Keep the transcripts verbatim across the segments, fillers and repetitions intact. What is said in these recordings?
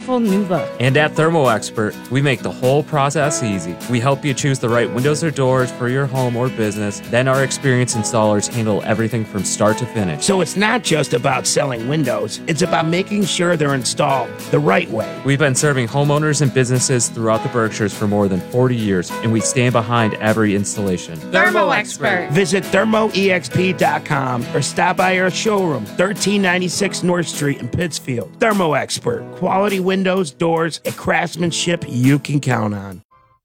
beautiful new look. And at Thermo Expert, we make the whole process easy. We help you choose the right windows or doors for your home or business. Then our experienced installers handle everything from start to finish. So it's not just about selling windows, it's about making sure they're installed the right way. We've been serving homeowners and businesses throughout the Berkshires for more than forty years, and we stand behind every installation. Thermo Expert. Visit thermo e x p dot com or stop by our showroom, thirteen ninety-six North Street in Pittsfield. Thermo Expert. Quality windows, doors, and craftsmanship you can count on.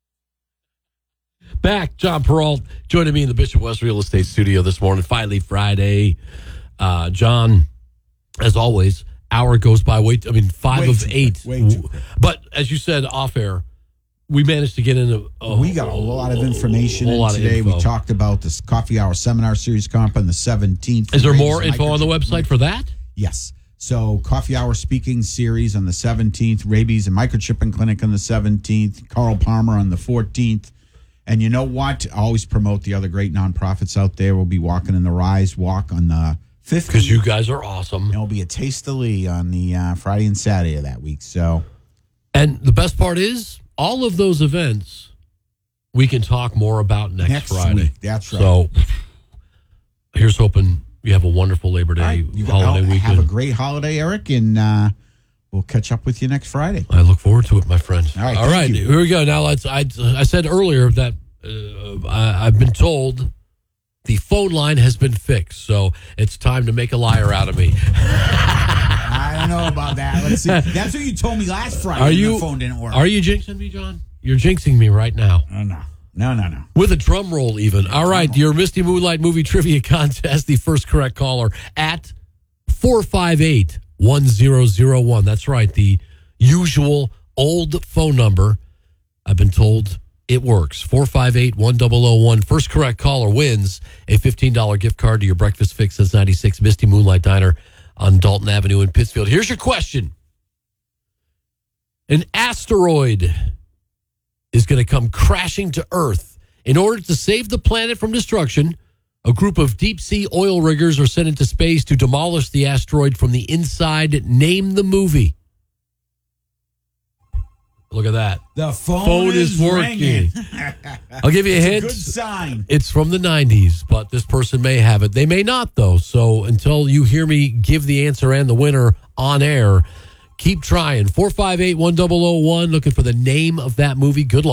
Back, John Peralt joining me in the Bishop West Real Estate Studio this morning. Finally, Friday. Uh, John, as always, hour goes by. Wait, I mean, five Way of too eight. quick, way too quick. But as you said off air, we managed to get into. A, we got a lot of information a whole in lot of today. info. We talked about this Coffee Hour Seminar Series comp on the seventeenth. Is there more info on the website for that? Yes. So Coffee Hour Speaking Series on the seventeenth, Rabies and Microchipping Clinic on the seventeenth, Carl Palmer on the fourteenth. And you know what? I always promote the other great nonprofits out there. We'll be walking in the Rise Walk on the fifteenth. Because you guys are awesome. And it'll be a Taste of Lee on the uh, Friday and Saturday of that week. So, And the best part is, all of those events we can talk more about next, next Friday. week. That's right. So here's hoping you have a wonderful Labor Day All right, you holiday got, weekend. have a great holiday, Eric, and uh, we'll catch up with you next Friday. I look forward to it, my friend. All right, All thank right, you. here we go. Now, let's. I, I said earlier that uh, I, I've been told the phone line has been fixed, so it's time to make a liar out of me. I don't know about that. Let's see. That's what you told me last Friday. Are when you? The phone didn't work. Are you jinxing me, John? You're jinxing me right now. Oh, no. No, no, no. With a drum roll, even. All right, your Misty Moonlight Movie Trivia Contest, the first correct caller at four five eight, one zero zero one. That's right, the usual old phone number. I've been told it works. four five eight, one zero zero one. First correct caller wins a fifteen dollars gift card to your Breakfast Fix since ninety-six Misty Moonlight Diner on Dalton Avenue in Pittsfield. Here's your question. An asteroid is going to come crashing to Earth. In order to save the planet from destruction, a group of deep-sea oil riggers are sent into space to demolish the asteroid from the inside. Name the movie. Look at that. The phone, Phone is, is working. I'll give you a It's hint. a good sign. It's from the nineties, but this person may have it. They may not, though. So until you hear me give the answer and the winner on air, keep trying. four five eight, one zero zero one, looking for the name of that movie. Good luck.